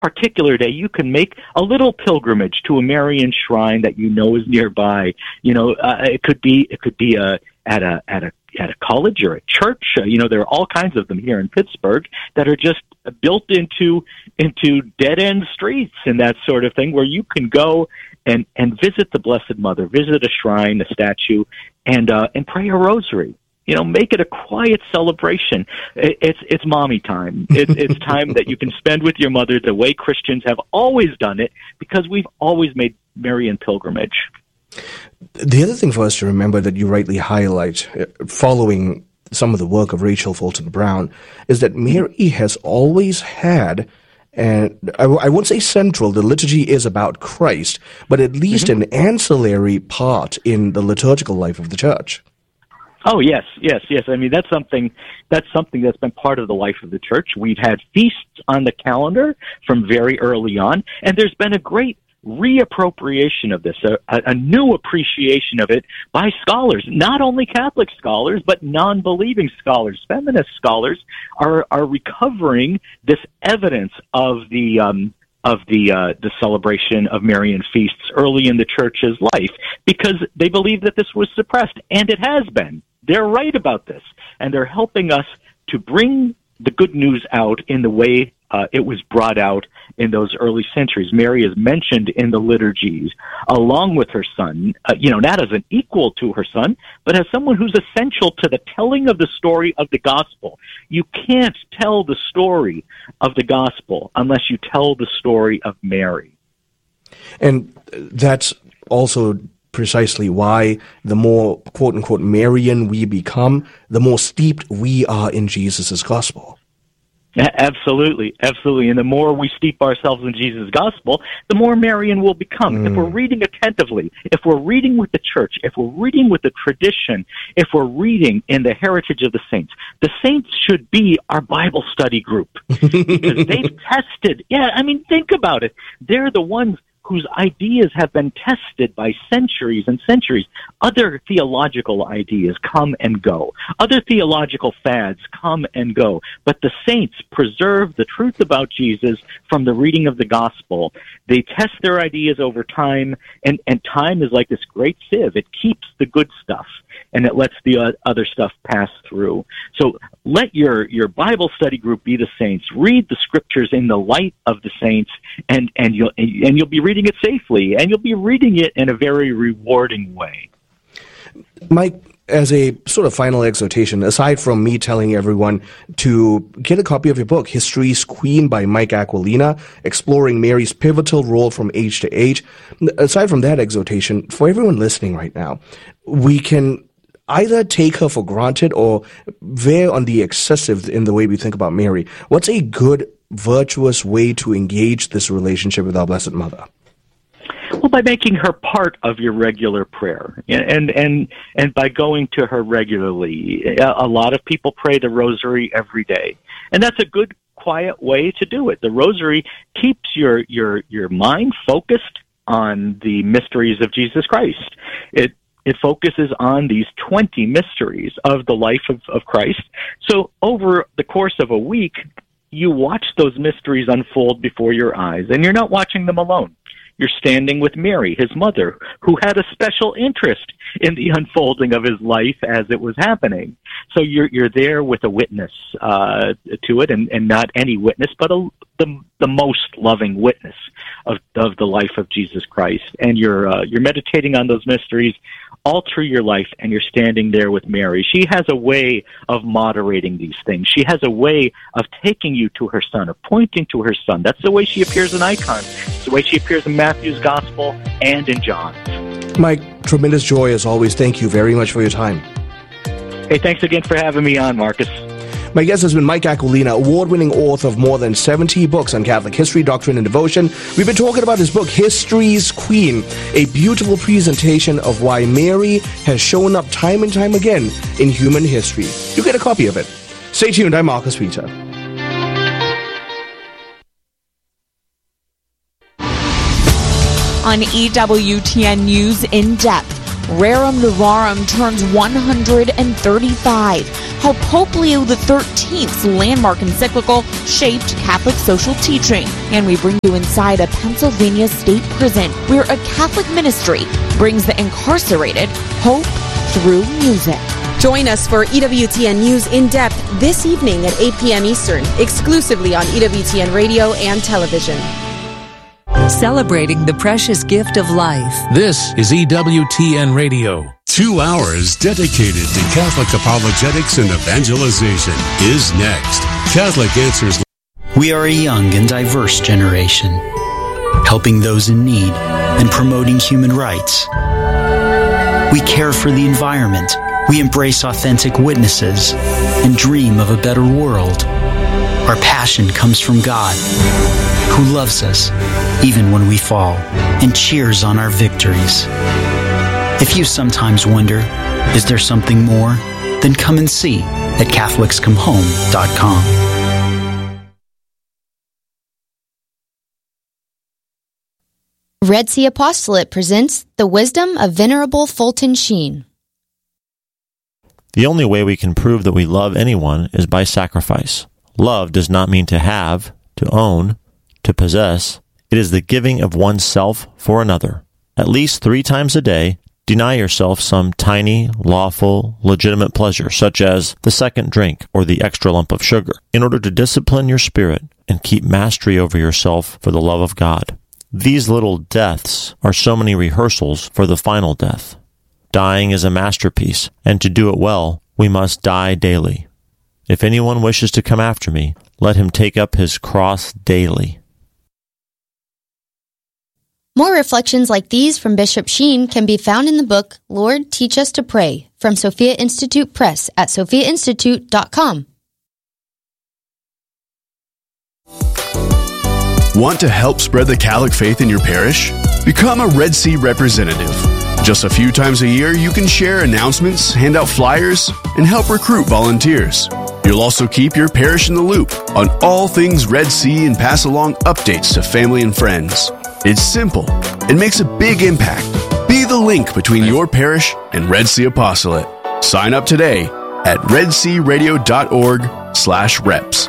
particular day, you can make a little pilgrimage to a Marian shrine that you know is nearby. It could be at a college or a church. There are all kinds of them here in Pittsburgh that are just built into dead end streets and that sort of thing, where you can go and visit the Blessed Mother, visit a shrine, a statue, and pray a rosary. Make it a quiet celebration. It's mommy time. It's time that you can spend with your mother the way Christians have always done it, because we've always made Marian pilgrimage. The other thing for us to remember that you rightly highlight, following some of the work of Rachel Fulton Brown, is that Mary has always had, and I won't say central, the liturgy is about Christ, but at least an ancillary part in the liturgical life of the church. Oh, yes. I mean, that's something that's been part of the life of the church. We've had feasts on the calendar from very early on, and there's been a great reappropriation of this, a new appreciation of it by scholars, not only Catholic scholars, but non-believing scholars. Feminist scholars are recovering this evidence of the celebration of Marian feasts early in the church's life, because they believe that this was suppressed, and it has been. They're right about this, and they're helping us to bring the good news out in the way it was brought out in those early centuries. Mary is mentioned in the liturgies along with her son, not as an equal to her son, but as someone who's essential to the telling of the story of the gospel. You can't tell the story of the gospel unless you tell the story of Mary. And that's also precisely why the more, quote-unquote, Marian we become, the more steeped we are in Jesus' gospel. Absolutely. And the more we steep ourselves in Jesus' gospel, the more Marian we'll become. If we're reading attentively, if we're reading with the church, if we're reading with the tradition, if we're reading in the heritage of the saints should be our Bible study group. Because they've tested. Think about it. They're the ones whose ideas have been tested by centuries and centuries. Other theological ideas come and go. Other theological fads come and go. But the saints preserve the truth about Jesus from the reading of the gospel. They test their ideas over time, and time is like this great sieve. It keeps the good stuff, and it lets the other stuff pass through. So let your Bible study group be the saints. Read the scriptures in the light of the saints, and you'll be reading it safely, and you'll be reading it in a very rewarding way. Mike, as a sort of final exhortation, aside from me telling everyone to get a copy of your book, History's Queen by Mike Aquilina, exploring Mary's pivotal role from age to age, aside from that exhortation, for everyone listening right now, we can either take her for granted or veer on the excessive in the way we think about Mary. What's a good, virtuous way to engage this relationship with our Blessed Mother? Well, by making her part of your regular prayer, and by going to her regularly. A lot of people pray the rosary every day, and that's a good, quiet way to do it. The rosary keeps your mind focused on the mysteries of Jesus Christ. It focuses on these 20 mysteries of the life of Christ. So over the course of a week, you watch those mysteries unfold before your eyes, and you're not watching them alone. You're standing with Mary, his mother, who had a special interest in the unfolding of his life as it was happening. So you're there with a witness to it, and not any witness, but the most loving witness of the life of Jesus Christ. And you're meditating on those mysteries all through your life, and you're standing there with Mary. She has a way of moderating these things. She has a way of taking you to her son, of pointing to her son. That's the way she appears in icons. It's the way she appears in Matthew's Gospel and in John's. Mike, tremendous joy as always. Thank you very much for your time. Hey, thanks again for having me on, Marcus. My guest has been Mike Aquilina, award-winning author of more than 70 books on Catholic history, doctrine, and devotion. We've been talking about his book, History's Queen, a beautiful presentation of why Mary has shown up time and time again in human history. You get a copy of it. Stay tuned. I'm Marcus Peter. On EWTN News In Depth, Rerum Novarum turns 135. how Pope Leo XIII's landmark encyclical shaped Catholic social teaching. And we bring you inside a Pennsylvania state prison where a Catholic ministry brings the incarcerated hope through music. Join us for EWTN News in depth this evening at 8 p.m. Eastern, exclusively on EWTN Radio and Television. Celebrating the precious gift of life. This is EWTN Radio. 2 hours dedicated to Catholic apologetics and evangelization is next. Catholic Answers. We are a young and diverse generation, helping those in need and promoting human rights. We care for the environment. We embrace authentic witnesses and dream of a better world. Our passion comes from God, who loves us even when we fall and cheers on our victories. If you sometimes wonder, is there something more? Then come and see at CatholicsComeHome.com. Red Sea Apostolate presents The Wisdom of Venerable Fulton Sheen. The only way we can prove that we love anyone is by sacrifice. Love does not mean to have, to own, to possess. It is the giving of oneself for another. At least 3 times a day, deny yourself some tiny, lawful, legitimate pleasure, such as the second drink or the extra lump of sugar, in order to discipline your spirit and keep mastery over yourself for the love of God. These little deaths are so many rehearsals for the final death. Dying is a masterpiece, and to do it well, we must die daily. If anyone wishes to come after me, let him take up his cross daily. More reflections like these from Bishop Sheen can be found in the book, Lord, Teach Us to Pray, from Sophia Institute Press at sophiainstitute.com. Want to help spread the Catholic faith in your parish? Become a Red Sea representative. Just a few times a year, you can share announcements, hand out flyers, and help recruit volunteers. You'll also keep your parish in the loop on all things Red Sea and pass along updates to family and friends. It's simple and makes a big impact. Be the link between your parish and Red Sea Apostolate. Sign up today at redsearadio.org/reps.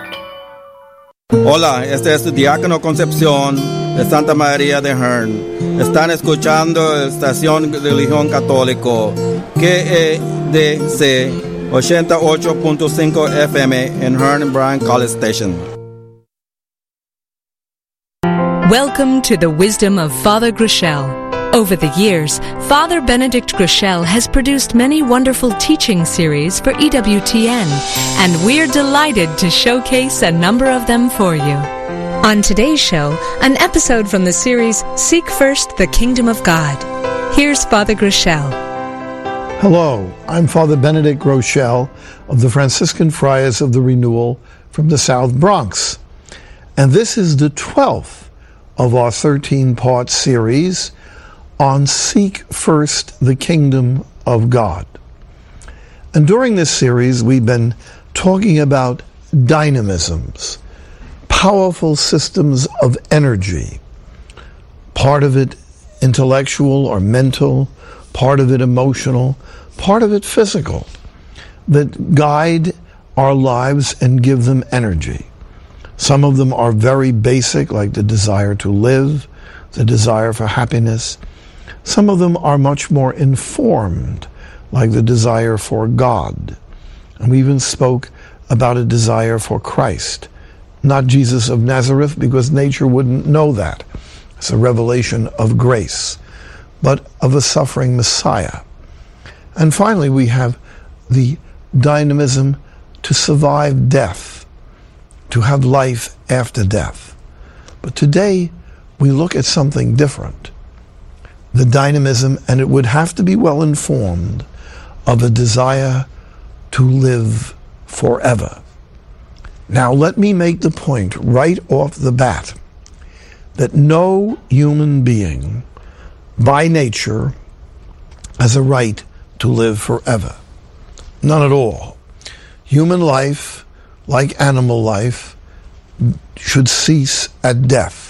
Hola, este es su Diácono Concepción de Santa María de Hearn. Están escuchando Estación de Religión Católico, KEDC 88.5 FM in Hearn Bryan College Station. Welcome to the wisdom of Father Groeschel. Over the years, Father Benedict Groeschel has produced many wonderful teaching series for EWTN, and we're delighted to showcase a number of them for you. On today's show, an episode from the series Seek First the Kingdom of God. Here's Father Groeschel. Hello, I'm Father Benedict Groeschel of the Franciscan Friars of the Renewal from the South Bronx. And this is the 12th of our 13-part series on Seek First the Kingdom of God. And during this series, we've been talking about dynamisms, powerful systems of energy, part of it intellectual or mental, part of it emotional, part of it physical, that guide our lives and give them energy. Some of them are very basic, like the desire to live, the desire for happiness. Some of them are much more informed, like the desire for God. And we even spoke about a desire for Christ. Not Jesus of Nazareth, because nature wouldn't know that. It's a revelation of grace, but of a suffering Messiah. And finally, we have the dynamism to survive death, to have life after death. But today, we look at something different. The dynamism, and it would have to be well informed, of a desire to live forever. Now, let me make the point right off the bat that no human being, by nature, has a right to live forever. None at all. Human life, like animal life, should cease at death.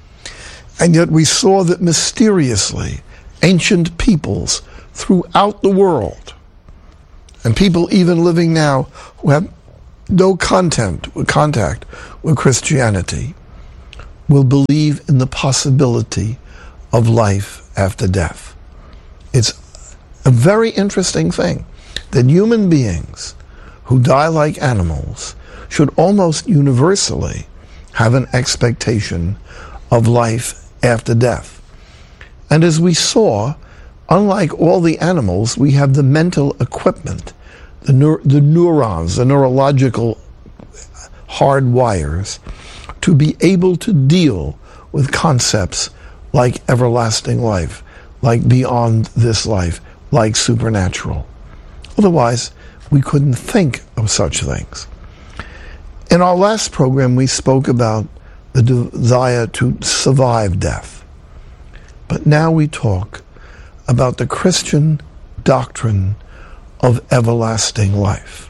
And yet we saw that mysteriously ancient peoples throughout the world, and people even living now who have no contact with Christianity will believe in the possibility of life after death. It's a very interesting thing that human beings who die like animals should almost universally have an expectation of life after death. And as we saw, unlike all the animals, we have the mental equipment, the neurons, the neurological hard wires, to be able to deal with concepts like everlasting life, like beyond this life, like supernatural. Otherwise, we couldn't think of such things. In our last program, we spoke about the desire to survive death. But now we talk about the Christian doctrine of everlasting life.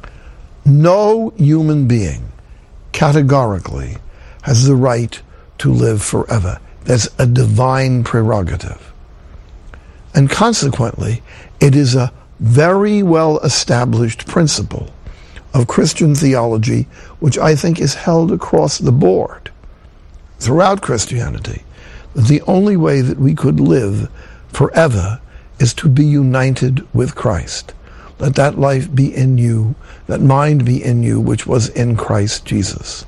No human being categorically has the right to live forever. That's a divine prerogative. And consequently, it is a very well-established principle of Christian theology, which I think is held across the board throughout Christianity, that the only way that we could live forever is to be united with Christ. Let that life be in you, that mind be in you, which was in Christ Jesus.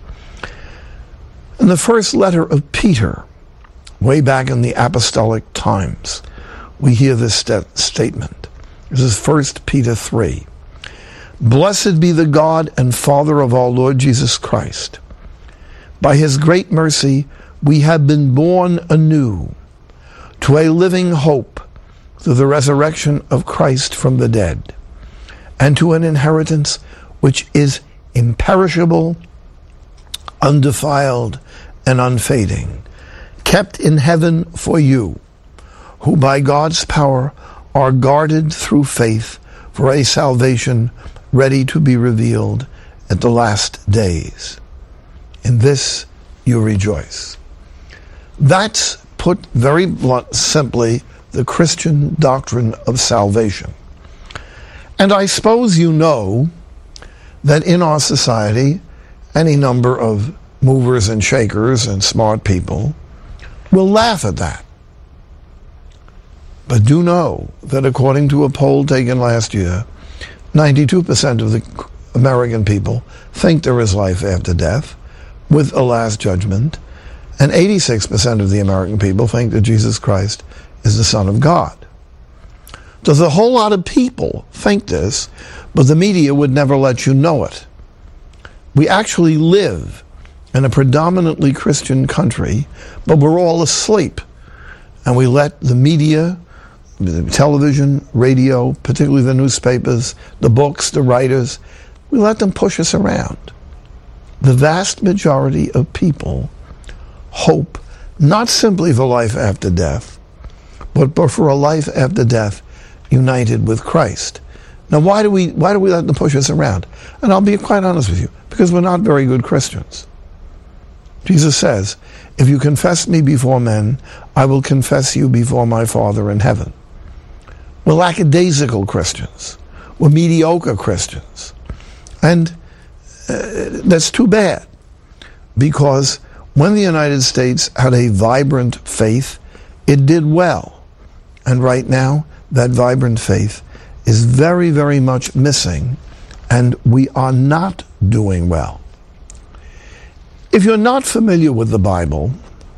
In the first letter of Peter, way back in the apostolic times, we hear this statement. This is 1 Peter 3. Blessed be the God and Father of our Lord Jesus Christ. By his great mercy, we have been born anew to a living hope through the resurrection of Christ from the dead, and to an inheritance which is imperishable, undefiled, and unfading, kept in heaven for you, who by God's power are guarded through faith for a salvation ready to be revealed at the last days. In this you rejoice. That's, put very simply, the Christian doctrine of salvation. And I suppose you know that in our society, any number of movers and shakers and smart people will laugh at that. But do know that according to a poll taken last year, 92% of the American people think there is life after death, with a last judgment, and 86% of the American people think that Jesus Christ is the Son of God. There's a whole lot of people think this, but the media would never let you know it. We actually live in a predominantly Christian country, but we're all asleep. And we let the media, the television, radio, particularly the newspapers, the books, the writers, we let them push us around. The vast majority of people hope not simply for life after death, but for a life after death united with Christ. Now, why do we let them push us around? And I'll be quite honest with you, because we're not very good Christians. Jesus says, if you confess me before men, I will confess you before my Father in heaven. We're lackadaisical Christians. We're mediocre Christians. And that's too bad, because when the United States had a vibrant faith, it did well. And right now, that vibrant faith is very, very much missing, and we are not doing well. If you're not familiar with the Bible,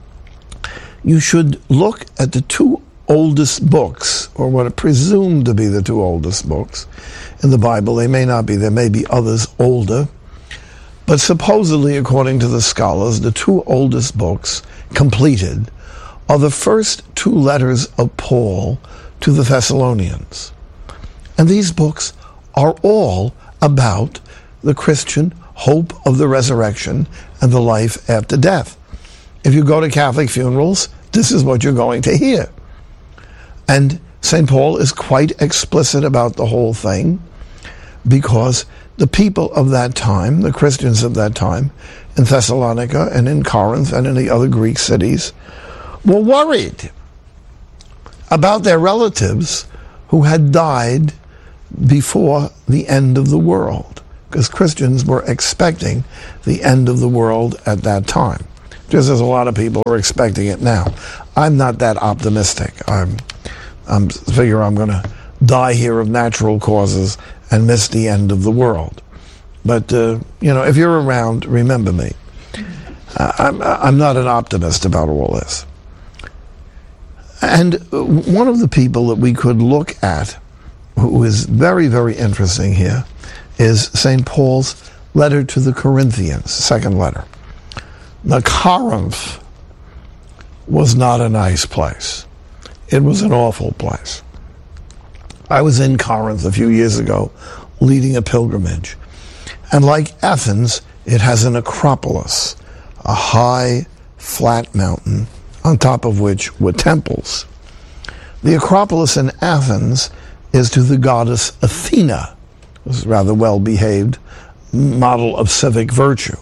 you should look at the two oldest books, or what are presumed to be the two oldest books in the Bible. They may not be, there may be others older, but supposedly, according to the scholars, the two oldest books completed are the first two letters of Paul to the Thessalonians. And these books are all about the Christian hope of the resurrection and the life after death. If you go to Catholic funerals, this is what you're going to hear. And St. Paul is quite explicit about the whole thing, because the people of that time, the Christians of that time, in Thessalonica and in Corinth and in the other Greek cities, were worried about their relatives who had died before the end of the world, because Christians were expecting the end of the world at that time, just as a lot of people are expecting it now. I'm not that optimistic. I'm figure I'm going to die here of natural causes and miss the end of the world. But if you're around, remember me. I'm not an optimist about all this. And one of the people that we could look at, who is very, very interesting here, is St. Paul's letter to the Corinthians, second letter. Now, Corinth was not a nice place. It was an awful place. I was in Corinth a few years ago, leading a pilgrimage. And like Athens, it has an acropolis, a high, flat mountain, on top of which were temples. The Acropolis in Athens is to the goddess Athena, who's a rather well-behaved model of civic virtue.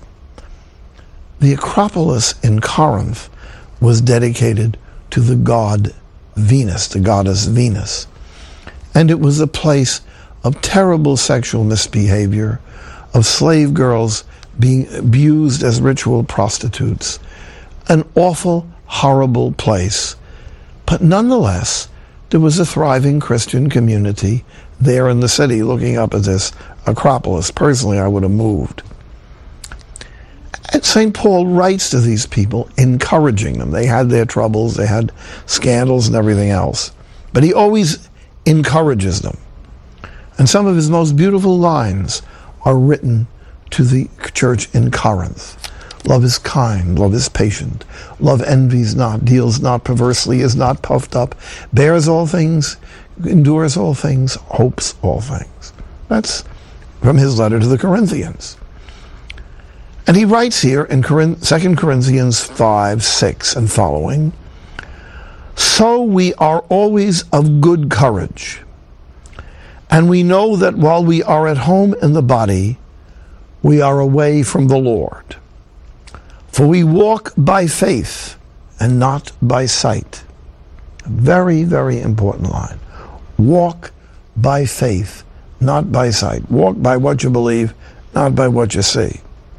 The Acropolis in Corinth was dedicated to the god Venus, the goddess Venus. And it was a place of terrible sexual misbehavior, of slave girls being abused as ritual prostitutes. An awful, horrible place. But nonetheless, there was a thriving Christian community there in the city looking up at this Acropolis. Personally, I would have moved. And St. Paul writes to these people, encouraging them. They had their troubles, they had scandals and everything else. But he always encourages them. And some of his most beautiful lines are written to the church in Corinth. Love is kind, love is patient. Love envies not, deals not perversely, is not puffed up, bears all things, endures all things, hopes all things. That's from his letter to the Corinthians. And he writes here in 2 Corinthians 5:6 and following, so we are always of good courage, and we know that while we are at home in the body, we are away from the Lord. For we walk by faith and not by sight. A very, very important line. Walk by faith, not by sight. Walk by what you believe, not by what you see.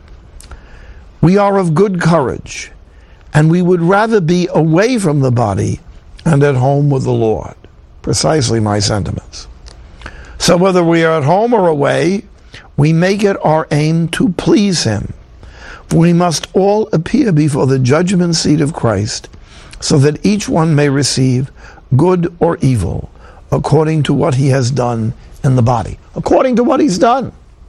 We are of good courage, and we would rather be away from the body and at home with the Lord. Precisely my sentiments. So whether we are at home or away, we make it our aim to please him. For we must all appear before the judgment seat of Christ, so that each one may receive good or evil according to what he has done in the body. According to what he's done.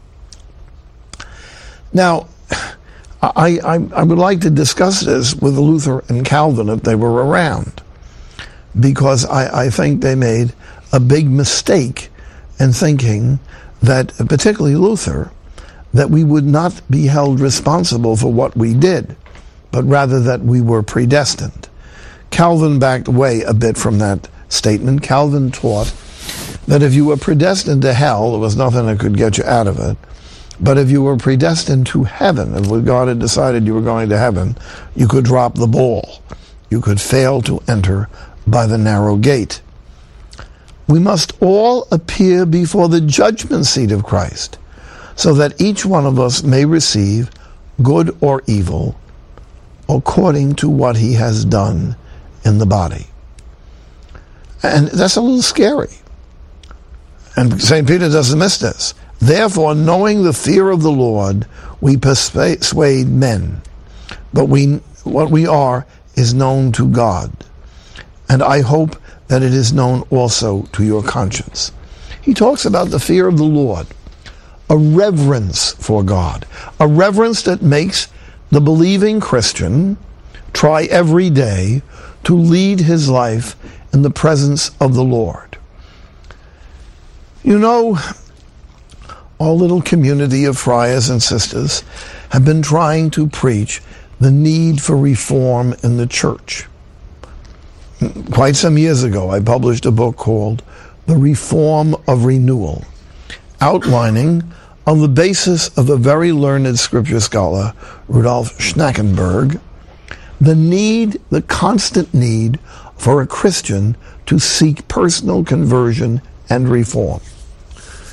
Now, I would like to discuss this with Luther and Calvin if they were around, because I think they made a big mistake in thinking that, particularly Luther, that we would not be held responsible for what we did, but rather that we were predestined. Calvin backed away a bit from that statement. Calvin taught that if you were predestined to hell, there was nothing that could get you out of it. But if you were predestined to heaven, if God had decided you were going to heaven, you could drop the ball. You could fail to enter by the narrow gate. We must all appear before the judgment seat of Christ, so that each one of us may receive good or evil according to what he has done in the body. And that's a little scary. And St. Peter doesn't miss this. Therefore, knowing the fear of the Lord, we persuade men. But what we are is known to God. And I hope that it is known also to your conscience. He talks about the fear of the Lord, a reverence for God, a reverence that makes the believing Christian try every day to lead his life in the presence of the Lord. You know, our little community of friars and sisters have been trying to preach the need for reform in the church. Quite some years ago, I published a book called The Reform of Renewal, outlining, on the basis of a very learned scripture scholar, Rudolf Schnackenberg, the constant need for a Christian to seek personal conversion and reform.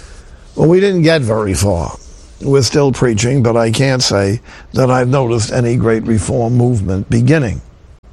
Well, we didn't get very far. We're still preaching, but I can't say that I've noticed any great reform movement beginning.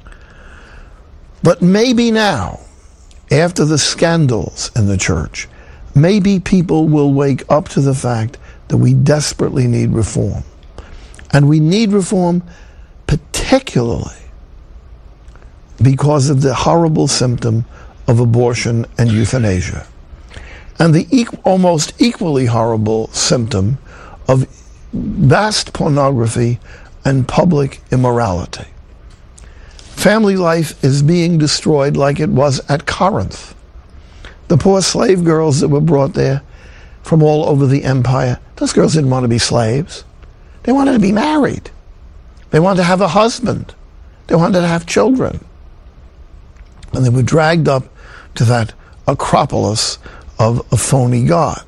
But maybe now, after the scandals in the church, maybe people will wake up to the fact that we desperately need reform. And we need reform particularly because of the horrible symptom of abortion and euthanasia, and the almost equally horrible symptom of vast pornography and public immorality. Family life is being destroyed like it was at Corinth. The poor slave girls that were brought there from all over the empire, those girls didn't want to be slaves. They wanted to be married. They wanted to have a husband. They wanted to have children. And they were dragged up to that acropolis of a phony god.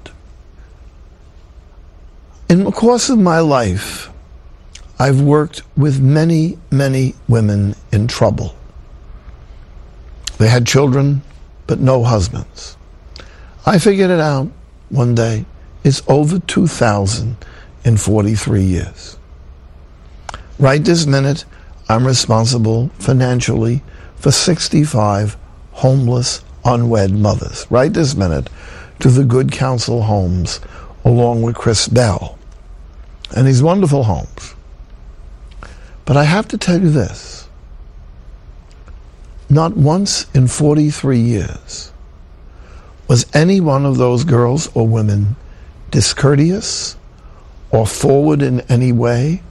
In the course of my life, I've worked with many, many women in trouble. They had children, but no husbands. I figured it out one day. It's over 2,000 in 43 years. Right this minute, I'm responsible financially for 65 homeless, unwed mothers. Right this minute, to the Good Counsel Homes, along with Chris Bell. And these wonderful homes. But I have to tell you this. Not once in 43 years was any one of those girls or women discourteous or forward in any way,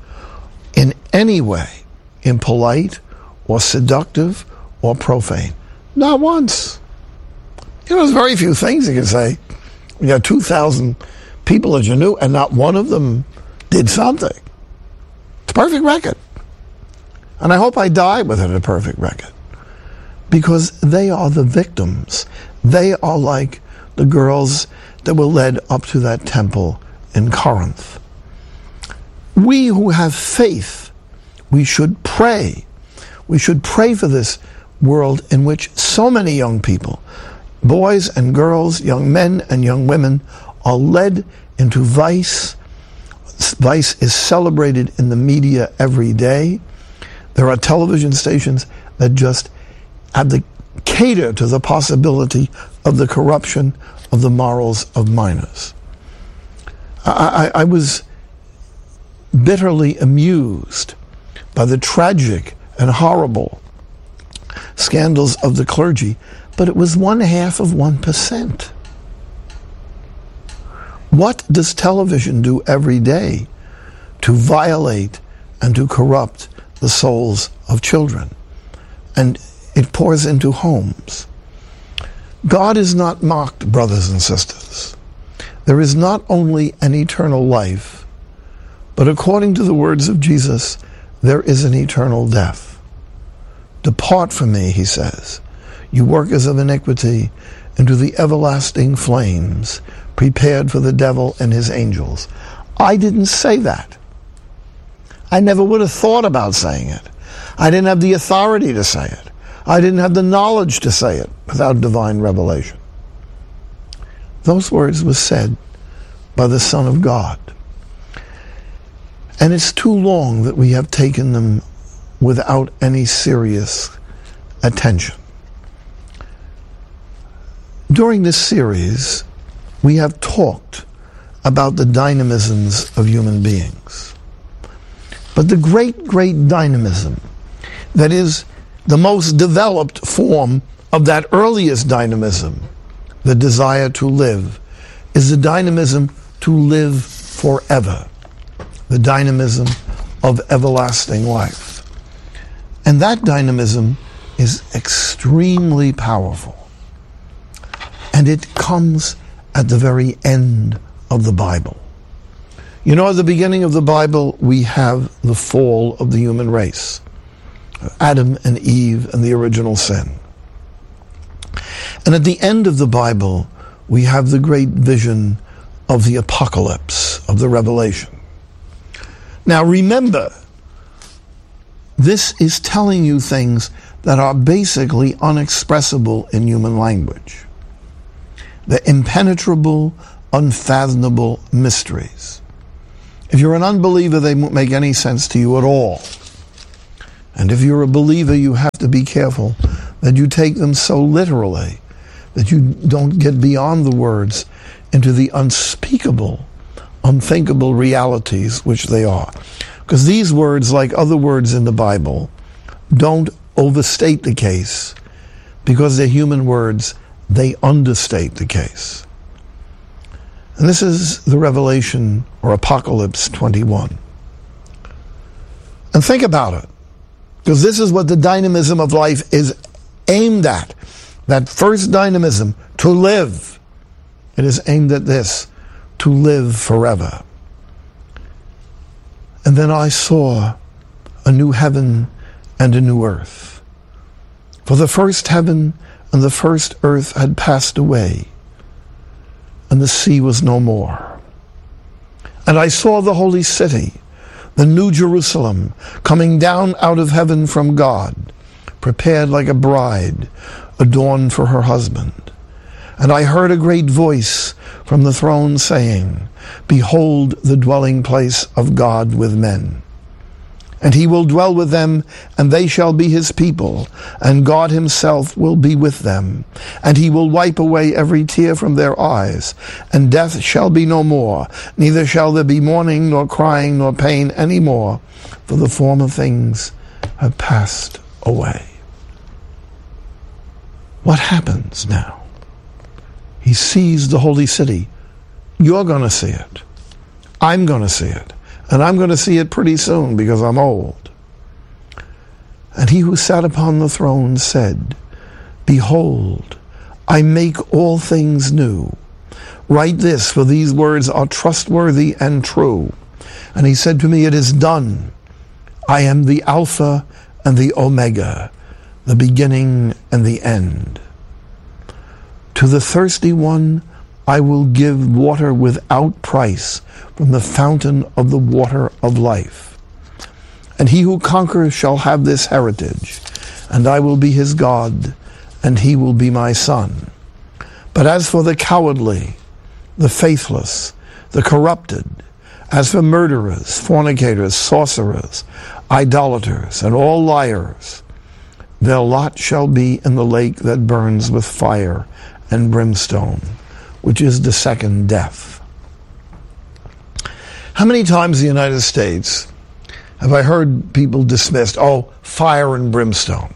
impolite or seductive or profane. Not once. You know, there's very few things you can say. You got 2,000 people that you knew, and not one of them did something. It's a perfect record. And I hope I die with it, a perfect record. Because they are the victims. They are like the girls that were led up to that temple in Corinth. We who have faith, we should pray. We should pray for this world in which so many young people, boys and girls, young men and young women, are led into vice. Vice is celebrated in the media every day. There are television stations that just cater to the possibility of the corruption of the morals of minors. I was bitterly amused by the tragic and horrible scandals of the clergy, but it was 0.5%. What does television do every day to violate and to corrupt the souls of children? And it pours into homes. God is not mocked, brothers and sisters. There is not only an eternal life, but according to the words of Jesus, there is an eternal death. Depart from me, he says, you workers of iniquity, into the everlasting flames, prepared for the devil and his angels. I didn't say that. I never would have thought about saying it. I didn't have the authority to say it. I didn't have the knowledge to say it without divine revelation. Those words were said by the Son of God. And it's too long that we have taken them without any serious attention. During this series, we have talked about the dynamisms of human beings. But the great, great dynamism that is the most developed form of that earliest dynamism, the desire to live, is the dynamism to live forever, the dynamism of everlasting life. And that dynamism is extremely powerful. And it comes at the very end of the Bible. You know, at the beginning of the Bible, we have the fall of the human race. Adam and Eve and the original sin. And at the end of the Bible, we have the great vision of the apocalypse, of the Revelation. Now remember, this is telling you things that are basically unexpressible in human language. The impenetrable, unfathomable mysteries. If you're an unbeliever, they won't make any sense to you at all. And if you're a believer, you have to be careful that you take them so literally that you don't get beyond the words into the unspeakable, unthinkable realities which they are. Because these words, like other words in the Bible, don't overstate the case. Because they're human words, they understate the case. And this is the Revelation or Apocalypse 21. And think about it. Because this is what the dynamism of life is aimed at. That first dynamism, to live. It is aimed at this, to live forever. And then I saw a new heaven and a new earth. For the first heaven and the first earth had passed away, and the sea was no more. And I saw the holy city, the new Jerusalem, coming down out of heaven from God, prepared like a bride, adorned for her husband. And I heard a great voice from the throne saying, Behold the dwelling place of God with men. And he will dwell with them, and they shall be his people, and God himself will be with them. And he will wipe away every tear from their eyes, and death shall be no more, neither shall there be mourning, nor crying, nor pain any more, for the former things have passed away. What happens now? He sees the holy city. You're going to see it. I'm going to see it. And I'm going to see it pretty soon because I'm old. And he who sat upon the throne said, Behold, I make all things new. Write this, for these words are trustworthy and true. And he said to me, It is done. I am the Alpha and the Omega, the beginning and the end. To the thirsty one I will give water without price from the fountain of the water of life. And he who conquers shall have this heritage, and I will be his God, and he will be my son. But as for the cowardly, the faithless, the corrupted, as for murderers, fornicators, sorcerers, idolaters, and all liars, their lot shall be in the lake that burns with fire and brimstone, which is the second death. How many times in the United States have I heard people dismissed, oh, fire and brimstone?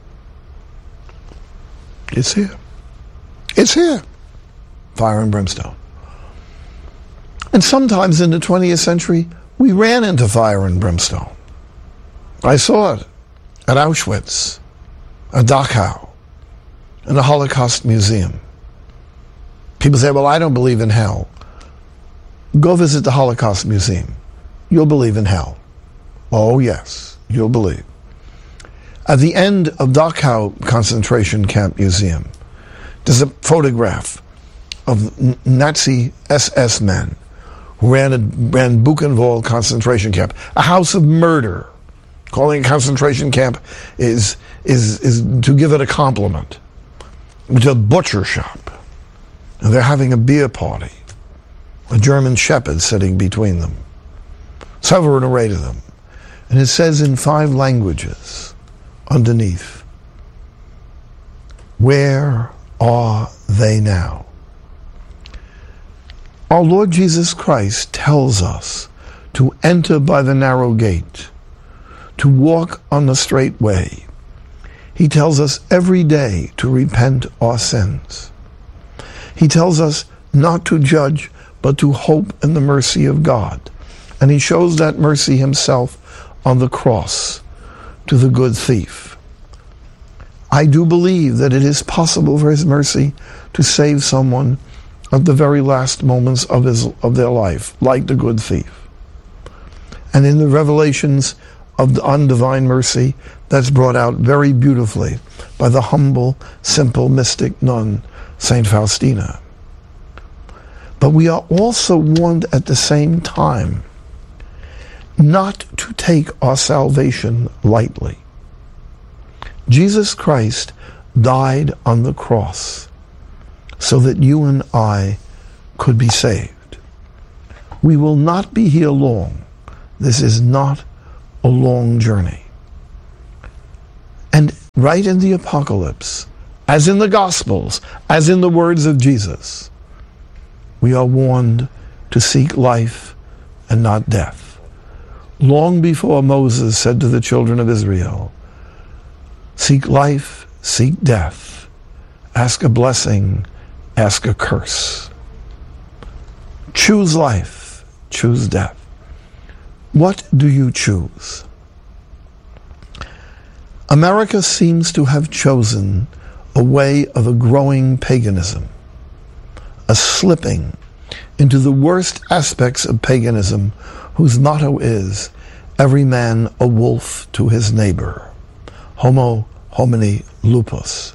It's here. It's here. Fire and brimstone. And sometimes in the 20th century, we ran into fire and brimstone. I saw it at Auschwitz, at Dachau, in the Holocaust Museum. People say, well, I don't believe in hell. Go visit the Holocaust Museum. You'll believe in hell. Oh, yes, you'll believe. At the end of Dachau Concentration Camp Museum, there's a photograph of Nazi SS men who ran Buchenwald concentration camp, a house of murder. Calling a concentration camp is to give it a compliment. It's a butcher shop. And they're having a beer party. A German shepherd sitting between them. Several an array to them. And it says in 5 languages underneath, where are they now? Our Lord Jesus Christ tells us to enter by the narrow gate, to walk on the straight way. He tells us every day to repent our sins. He tells us not to judge, but to hope in the mercy of God. And he shows that mercy himself on the cross to the good thief. I do believe that it is possible for his mercy to save someone at the very last moments of their life, like the good thief. And in the revelations of the undivine mercy, that's brought out very beautifully by the humble, simple mystic nun, Saint Faustina. But we are also warned at the same time not to take our salvation lightly. Jesus Christ died on the cross so that you and I could be saved. We will not be here long. This is not a long journey. And right in the Apocalypse, as in the Gospels, as in the words of Jesus, we are warned to seek life and not death. Long before Moses said to the children of Israel, seek life, seek death, ask a blessing, ask a curse. Choose life, choose death. What do you choose? America seems to have chosen a way of a growing paganism, a slipping into the worst aspects of paganism, whose motto is, every man a wolf to his neighbor, homo homini lupus.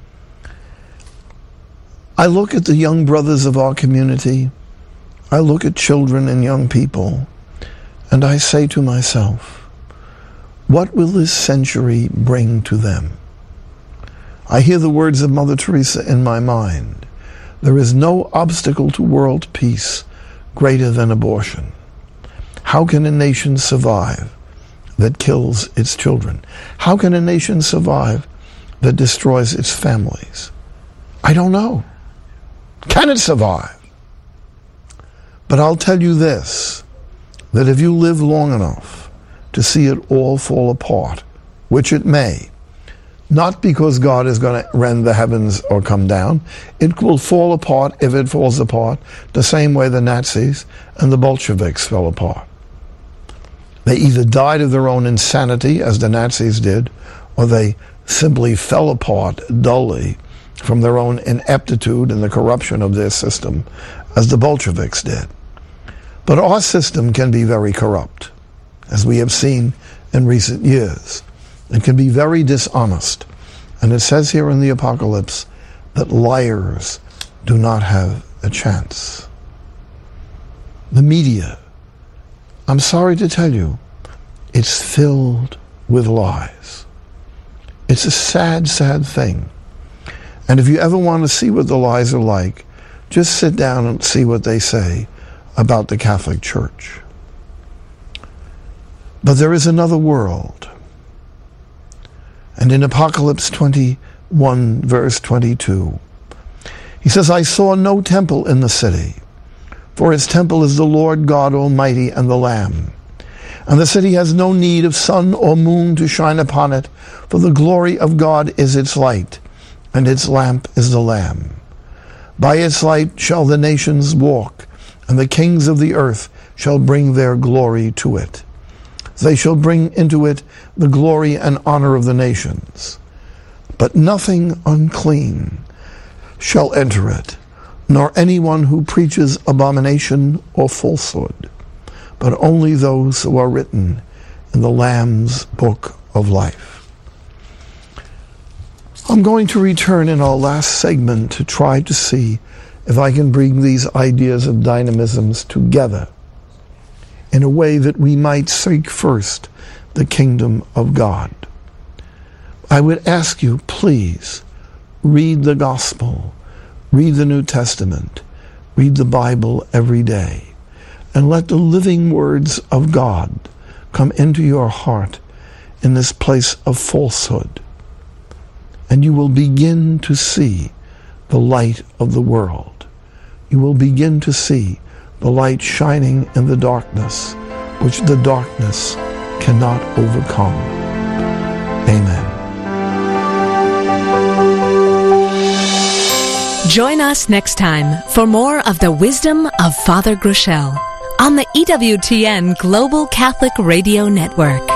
I look at the young brothers of our community, I look at children and young people, and I say to myself, what will this century bring to them? I hear the words of Mother Teresa in my mind. There is no obstacle to world peace greater than abortion. How can a nation survive that kills its children? How can a nation survive that destroys its families? I don't know. Can it survive? But I'll tell you this, that if you live long enough to see it all fall apart, which it may, not because God is going to rend the heavens or come down. It will fall apart if it falls apart, the same way the Nazis and the Bolsheviks fell apart. They either died of their own insanity, as the Nazis did, or they simply fell apart dully from their own ineptitude and the corruption of their system, as the Bolsheviks did. But our system can be very corrupt, as we have seen in recent years. It can be very dishonest. And it says here in the Apocalypse that liars do not have a chance. The media, I'm sorry to tell you, it's filled with lies. It's a sad, sad thing. And if you ever want to see what the lies are like, just sit down and see what they say about the Catholic Church. But there is another world. And in Apocalypse 21, verse 22, he says, I saw no temple in the city, for its temple is the Lord God Almighty and the Lamb. And the city has no need of sun or moon to shine upon it, for the glory of God is its light, and its lamp is the Lamb. By its light shall the nations walk, and the kings of the earth shall bring their glory to it. They shall bring into it the glory and honor of the nations. But nothing unclean shall enter it, nor anyone who preaches abomination or falsehood, but only those who are written in the Lamb's book of life. I'm going to return in our last segment to try to see if I can bring these ideas of dynamisms together in a way that we might seek first the kingdom of God. I would ask you, please, read the gospel, read the New Testament, read the Bible every day, and let the living words of God come into your heart in this place of falsehood. And you will begin to see the light of the world. You will begin to see the light shining in the darkness, which the darkness cannot overcome. Amen. Join us next time for more of the wisdom of Father Groeschel on the EWTN Global Catholic Radio Network.